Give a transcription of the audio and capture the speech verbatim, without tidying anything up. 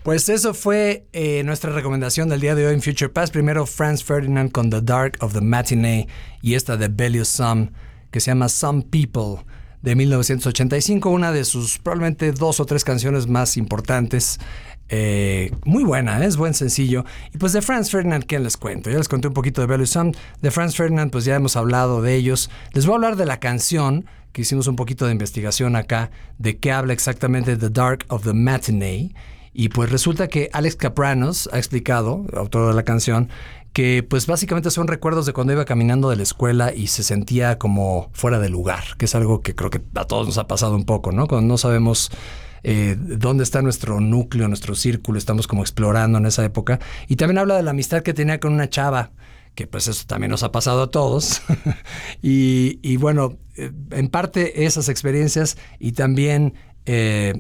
Pues eso fue eh, nuestra recomendación del día de hoy en Future Past. Primero Franz Ferdinand con The Dark of the Matinee y esta de Bellew Some, que se llama Some People, de mil novecientos ochenta y cinco, una de sus probablemente dos o tres canciones más importantes. Eh, muy buena, ¿eh? Es buen sencillo. Y pues de Franz Ferdinand, ¿qué les cuento? Ya les conté un poquito de Bellew Some. De Franz Ferdinand, pues ya hemos hablado de ellos. Les voy a hablar de la canción, que hicimos un poquito de investigación acá, de qué habla exactamente The Dark of the Matinee. Y pues resulta que Alex Kapranos ha explicado, autor de la canción, que pues básicamente son recuerdos de cuando iba caminando de la escuela y se sentía como fuera de lugar, que es algo que creo que a todos nos ha pasado un poco, ¿no? Cuando no sabemos eh, dónde está nuestro núcleo, nuestro círculo, estamos como explorando en esa época. Y también habla de la amistad que tenía con una chava, que pues eso también nos ha pasado a todos. y, y bueno, eh, en parte esas experiencias y también... Eh,